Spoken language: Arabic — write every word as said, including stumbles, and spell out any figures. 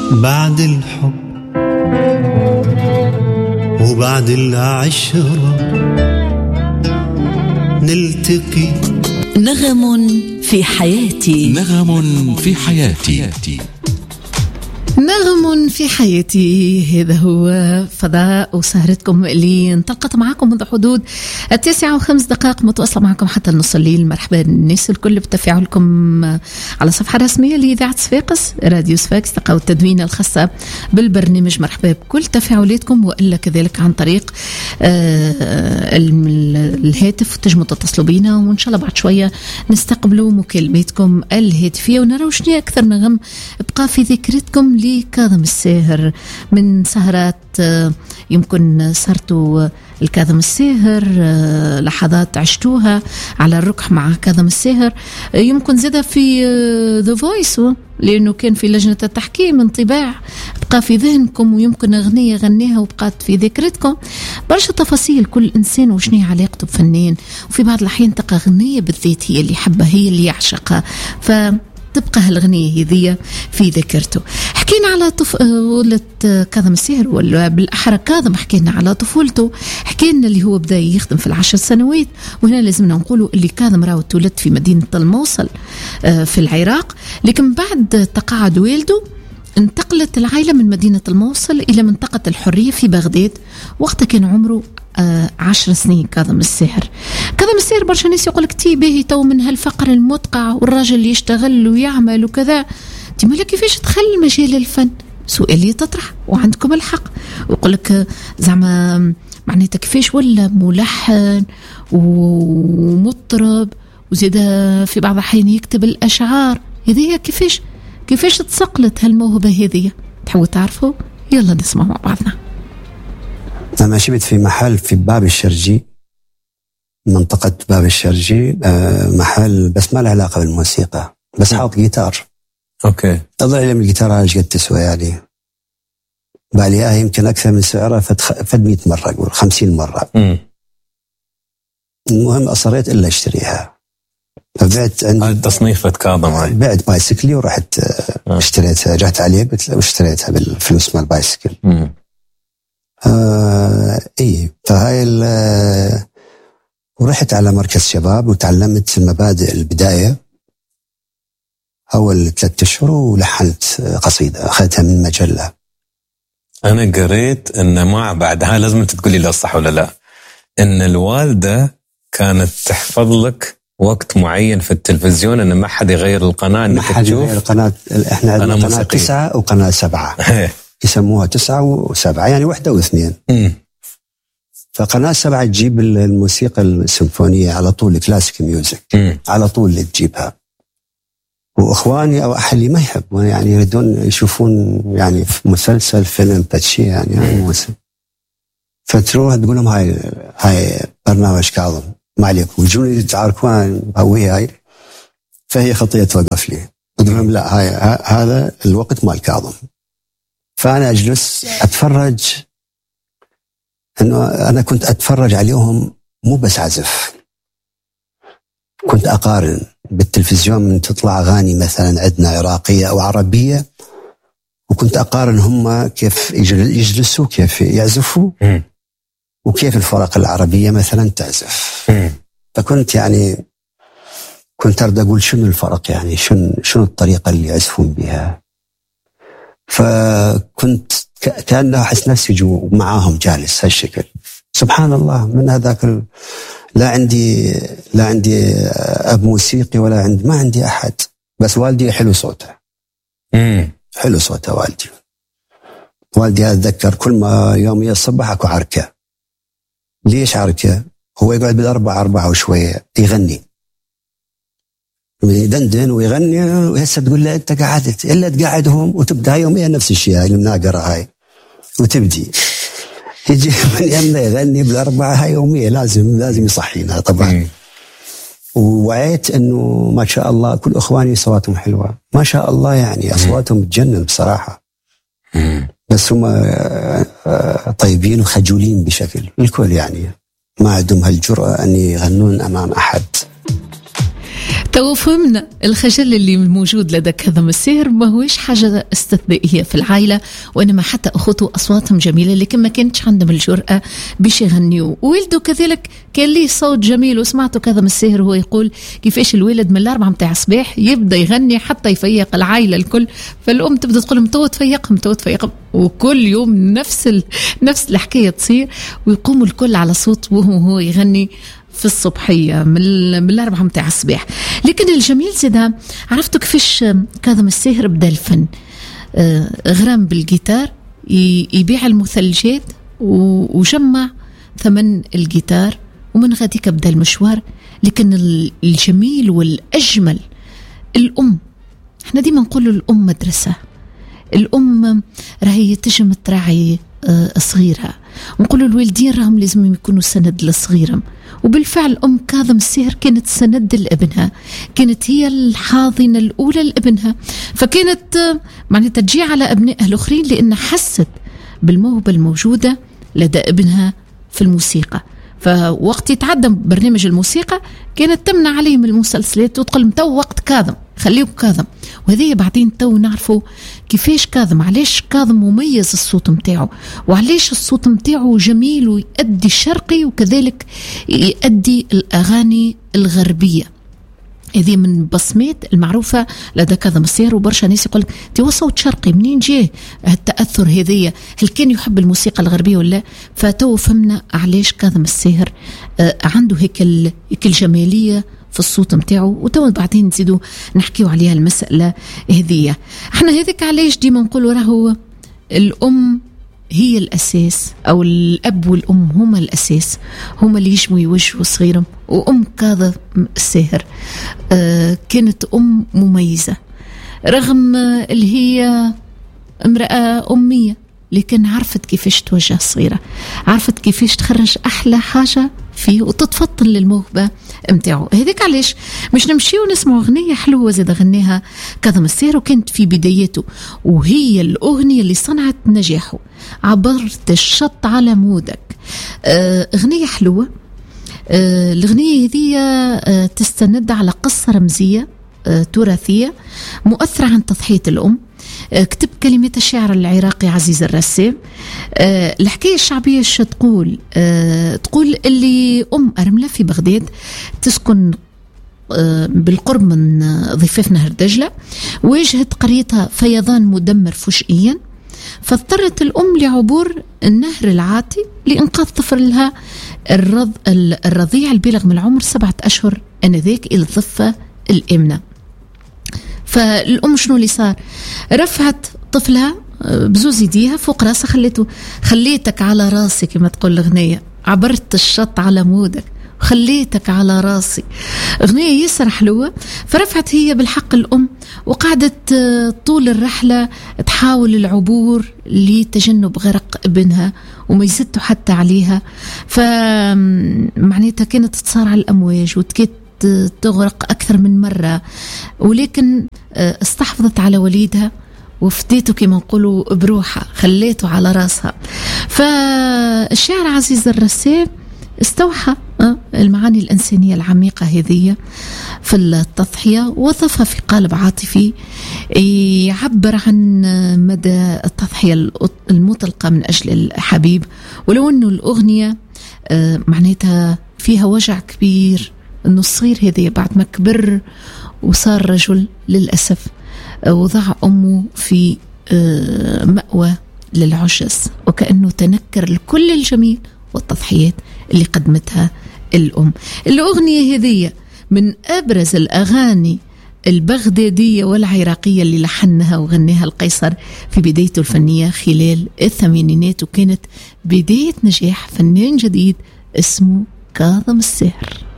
بعد الحب وبعد العشرة نلتقي. نغم في حياتي. نغم في حياتي. نغم في حياتي. هذا هو فضاء وسهرتكم اللي انطلقت معكم منذ حدود التاسعة وخمس دقائق، متواصلة معكم حتى نص الليل. مرحبا الناس الكل بتفاعلكم على صفحة رسمية لإذاعة صفاقس راديو صفاقس، تلقاو التدوينة الخاصة بالبرنامج. مرحبا بكل تفاعلاتكم، وإلا كذلك عن طريق آه الهاتف تجموا تتصلوا بينا، وإن شاء الله بعد شوية نستقبلوا مكالماتكم الهاتفية ونرى شنو أكثر نغم بقى في ذاكرتكم لكاظم الساهر من سهرات يمكن سهرتوا الكاظم الساهر، لحظات عشتوها على الركح مع كاظم الساهر، يمكن زاد في ذا فويس لأنه كان في لجنة التحكيم انطباع بقى في ذهنكم، ويمكن أغنية غنيها وبقات في ذاكرتكم. برشا تفاصيل كل إنسان وشني علاقته بفنان، وفي بعض الأحيان تلقى أغنية بالذات هي اللي يحبها هي اللي يعشقها، ف تبقى هالغنية هذية في ذاكرته. حكينا على طفولة كاظم الساهر، ولا بالأحرى كاظم حكينا على طفولته، حكينا اللي هو بدأ يخدم في العشر سنوات. وهنا لازمنا نقوله اللي كاظم راهو تولد في مدينة الموصل في العراق، لكن بعد تقاعد والده انتقلت العائلة من مدينة الموصل إلى منطقة الحرية في بغداد، وقتها كان عمره آه عشر سنين. كاظم الساهر كاظم الساهر برشا ناس يقولك تي باهي تو من هالفقر المدقع والراجل اللي يشتغل ويعمل وكذا، تيمالا كيفاش دخل مجال الفن؟ سؤال اللي تطرح وعندكم الحق. ويقولك زعما معناتها كيفاش ولا ملحن ومطرب وزيد في بعض الأحيان يكتب الأشعار، هذه كيفاش كيفاش تسقلت هالموهبة هذه؟ تحبوا تعرفوا؟ يلا نسمع مع بعضنا. أنا شبت في محل في باب الشرجي، منطقة باب الشرجي، محل بس ما له علاقة بالموسيقى، بس حاط جيتار. أوكي. أضع لي من الجيتار على قد تسوى يعني، باليها يمكن أكثر من سعرها فد مئة مرة، أقول خمسين مرة. م. المهم أصريت إلا أشتريها، فبعت عندي تصنيفة كاظم هاي، بعت بايسكلي ورحت آه. اشتريتها، جات عليه قلت له واشتريتها بالفلوس مال البايسكل. آه اي فهاي ورحت على مركز شباب وتعلمت مبادئ البداية أول ثلاثة أشهر، ولحنت قصيدة أخذتها من مجلة. أنا قريت إن ما بعدها لازم تقولي لي الصح ولا لا، إن الوالدة كانت تحفظ لك وقت معين في التلفزيون إن ما حد يغير القناة، ما حد يغير القناة. إحنا عندنا قناة موسيقية. تسعة وقناة سبعة يسموها تسعة وسبعة يعني واحدة واثنين. م. فقناة سبعة تجيب الموسيقى السيمفونية على طول، كلاسيك ميوزك م. على طول اللي تجيبها. وإخواني أو أهلي ما يحبون يعني، يريدون يشوفون يعني في مسلسل فيلم باتشي يعني, يعني موسم. فتروح تقول لهم هاي هاي برنامج كاظم ما عليكم، ويجون يتعاركون هوي هاي، فهي خطية توقف لي. قلت لهم لا، هاي هذا الوقت مال كاظم. فأنا أجلس أتفرج، إنه أنا كنت أتفرج عليهم مو بس عزف، كنت أقارن بالتلفزيون من تطلع أغاني مثلا عندنا عراقية أو عربية، وكنت أقارن هم كيف يجلسوا كيف يعزفوا وكيف الفرق العربية مثلا تعزف. فكنت يعني كنت أرد أقول شنو الفرق يعني، شنو شنو الطريقة اللي يعزفون بها. فكنت كأنه أحس نفسي جو معاهم جالس هالشكل. سبحان الله، من هذاك ال... لا عندي لا عندي أب موسيقي ولا عندي ما عندي أحد، بس والدي حلو صوته. امم حلو صوته والدي. والدي أتذكر كل ما يوم يصبح أكو عركة. ليش عركة؟ هو يقعد بالأربعة أربعة وشوية يغني، يدندن ويغني، وهسه تقول له أنت قعدت إلا تقعدهم وتبدأ يوميا نفس الشيء هاي المناقرة هاي وتبدي يجي من يمنا يغني بالأربعة هاي يوميا، لازم لازم يصحينا طبعا. ووعيت إنه ما شاء الله كل إخواني صواتهم حلوة ما شاء الله يعني، أصواتهم تجنن بصراحة، بس هم طيبين وخجولين بشكل الكل يعني، ما عندهم هالجرأة أن يغنون أمام أحد. تو فهمنا الخجل اللي موجود لدى كاظم الساهر ما هوش حاجة استثنائية في العائلة، وإنما حتى أخوته أصواتهم جميلة لكن ما كانتش عندهم الجرأة باش يغنيوا. والده كذلك كان ليه صوت جميل، وسمعته كاظم الساهر وهو يقول كيفاش الولد من الأربعة متاع الصباح يبدأ يغني حتى يفيق العائلة الكل، فالأم تبدأ تقول متو تفيقهم متو تفيقهم، وكل يوم نفس ال... نفس الحكاية تصير، ويقوموا الكل على صوت وهو هو يغني في الصبحية من من الأربعة متاع الصباح. لكن الجميل زيدا عرفتوا كيفاش كاظم الساهر بدا الفن، آه غرام بالجيتار، يبيع المثلجات وجمع ثمن الجيتار، ومن غاديك بدا المشوار. لكن الجميل والأجمل الأم، احنا ديما نقول الأم مدرسة، الأم راهي تجم تراعي آه صغيرها، ونقولوا الوالدين راهم لازم يكونوا سند لصغيرهم. وبالفعل أم كاظم الساهر كانت سند لابنها، كانت هي الحاضنة الأولى لابنها، فكانت معناتها تجي على أبنائها الآخرين لأن حست بالموهبة الموجودة لدى ابنها في الموسيقى. فوقت يتعدى برنامج الموسيقى كانت تمنع عليه من المسلسلات وتقول تو وقت كاظم خليكم كاظم. وهذه بعدين تو نعرفوا كيفاش كاظم، علاش كاظم مميز الصوت متاعه، وعلاش الصوت متاعه جميل ويؤدي الشرقي وكذلك يؤدي الأغاني الغربية. هذه من بصمات المعروفة لدى كاظم الساهر، وبرشا ناس يقول تي هو صوت شرقي، منين جاء التأثر هذية؟ هل كان يحب الموسيقى الغربية ولا؟ فتو فهمنا علاش كاظم الساهر عنده هيك هيك الجمالية في الصوت متاعه، وتو بعدين نزيدوا نحكيوا عليها المسألة هذية. احنا هذيك علاش ديما نقولوا راهو الأم هي الأساس، أو الأب والأم هما الأساس، هما اللي يجموا يوجهوا صغيرهم. وأم كاظم الساهر آه كانت أم مميزة، رغم آه اللي هي امرأة أمية، لكن عرفت كيفاش توجه صغيرة، عرفت كيفاش تخرج أحلى حاجة فيه وتتفطن للموهبة متاعه. هذيك علاش مش نمشي ونسمع أغنية حلوة زي غنيها كاظم الساهر، وكانت في بدايته، وهي الأغنية اللي صنعت نجاحه، عبرت الشط على مودك. آه أغنية حلوة. آه الأغنية هذه آه تستند على قصة رمزية آه تراثية مؤثرة عن تضحية الأم. كتب كلمات الشاعر العراقي عزيز الرسام. أه الحكاية الشعبية ايش تقول؟ أه تقول اللي أم أرملة في بغداد تسكن أه بالقرب من ضفاف نهر دجلة، واجهت قريتها فيضان مدمر فجئيا، فاضطرت الأم لعبور النهر العاتي لإنقاذ طفلها الرض الرضيع البالغ من العمر سبعة أشهر آنذاك إلى الضفة الآمنة. فالأم شنو اللي صار؟ رفعت طفلها بزوز يديها فوق راسها، خليته خليتك على راسي كما تقول الأغنية، عبرت الشط على مودك خليتك على راسي. أغنية يسر حلوة. فرفعت هي بالحق الأم، وقعدت طول الرحلة تحاول العبور لتجنب غرق ابنها، وما يزدوا حتى عليها. فمعناتها كانت تصارع الأمواج وتكت تغرق أكثر من مرة، ولكن استحفظت على وليدها وفديته كما نقولوا بروحها، خليته على راسها. فالشاعر عزيز الرسام استوحى المعاني الإنسانية العميقة هذه في التضحية، وظفها في قالب عاطفي يعبر عن مدى التضحية المطلقة من أجل الحبيب. ولو أنه الأغنية معناتها فيها وجع كبير، أنه الصغير هذا بعد ما كبر وصار رجل للأسف وضع أمه في مأوى للعجز، وكأنه تنكر لكل الجميل والتضحيات اللي قدمتها الأم. الأغنية هذه من أبرز الأغاني البغدادية والعراقية اللي لحنها وغنيها القيصر في بدايته الفنية خلال الثمانينات، وكانت بداية نجاح فنان جديد اسمه كاظم الساهر.